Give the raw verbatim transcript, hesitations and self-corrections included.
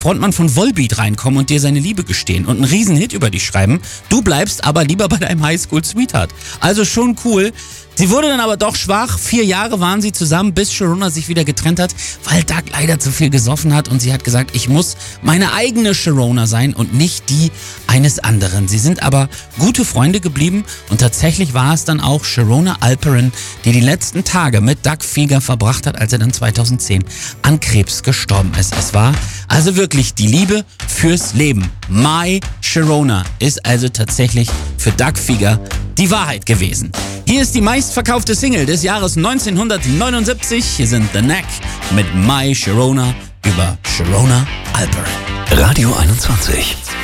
Frontmann von Volbeat reinkommen und dir seine Liebe gestehen und einen Riesenhit über dich schreiben. Du bleibst aber lieber bei deinem Highschool-Sweetheart. Also schon cool. Sie wurde dann aber doch schwach. Vier Jahre waren sie zusammen, bis Sharona sich wieder getrennt hat, weil Doug leider zu viel gesoffen hat. Und sie hat gesagt, ich muss meine eigene Sharona sein und nicht die eines anderen. Sie sind aber gute Freunde geblieben und tatsächlich war es dann auch Sharona Alperin, die die letzten Tage mit Doug Fieger verbracht hat, als er dann zweitausendzehn an Krebs gestorben ist. Es war also wirklich die Liebe fürs Leben. My Sharona ist also tatsächlich für Doug Fieger die Wahrheit gewesen. Hier ist die meistverkaufte Single des Jahres neunzehnhundertneunundsiebzig. Hier sind The Knack mit My Sharona über Sharona Alperin. Radio einundzwanzig.